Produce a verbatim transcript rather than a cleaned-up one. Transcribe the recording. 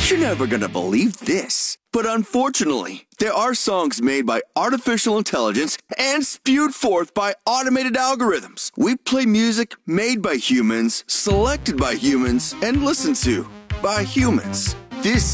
You're never gonna believe this, but unfortunately, there are songs made by artificial intelligence and spewed forth by automated algorithms. We play music made by humans, selected by humans, and listened to by humans. This